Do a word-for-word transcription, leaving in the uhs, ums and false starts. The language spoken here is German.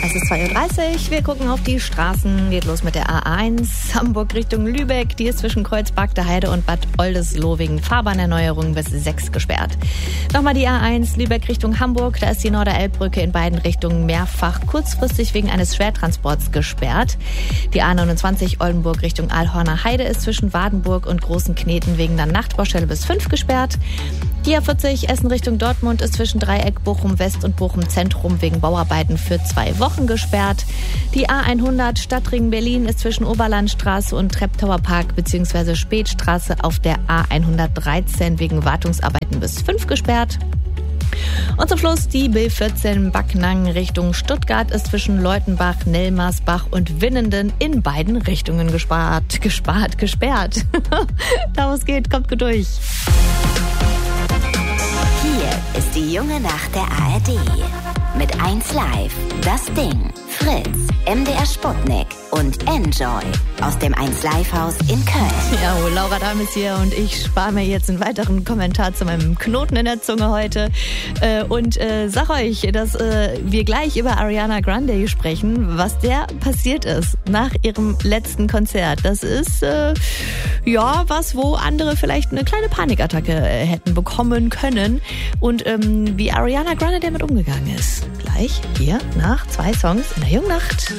Es ist zwei Uhr dreißig, wir gucken auf die Straßen, geht los mit der A eins, Hamburg Richtung Lübeck, die ist zwischen Kreuzberg, der Heide und Bad Oldesloe wegen Fahrbahnerneuerung bis sechs gesperrt. Nochmal die A eins, Lübeck Richtung Hamburg, da ist die Norderelbbrücke in beiden Richtungen mehrfach kurzfristig wegen eines Schwertransports gesperrt. Die A neunundzwanzig Oldenburg Richtung Aalhorner Heide ist zwischen Wadenburg und Großen Kneten wegen der Nachtbaustelle bis fünf gesperrt. Die A vierzig Essen Richtung Dortmund ist zwischen Dreieck Bochum West und Bochum Zentrum wegen Bauarbeiten für zwei Wochen gesperrt. Die A hundert Stadtring Berlin ist zwischen Oberlandstraße und Treptower Park bzw. Spätstraße auf der A hundertdreizehn wegen Wartungsarbeiten bis fünf gesperrt. Und zum Schluss die B vierzehn Backnang Richtung Stuttgart ist zwischen Leutenbach, Nelmersbach und Winnenden in beiden Richtungen gespart, gespart, gesperrt. Da wo es geht, kommt gut durch. Hier ist die junge Nacht der A R D. Mit eins Live, Das Ding, Fritz, M D R Sputnik und Enjoy aus dem eins Live Haus in Köln. Ja, oh, Laura Dahm ist hier und ich spare mir jetzt einen weiteren Kommentar zu meinem Knoten in der Zunge heute äh, und äh, sag euch, dass äh, wir gleich über Ariana Grande sprechen, was der passiert ist nach ihrem letzten Konzert. Das ist äh, ja was, wo andere vielleicht eine kleine Panikattacke äh, hätten bekommen können und ähm, wie Ariana Grande damit umgegangen ist. Gleich hier nach zwei Songs in der jungen Nacht.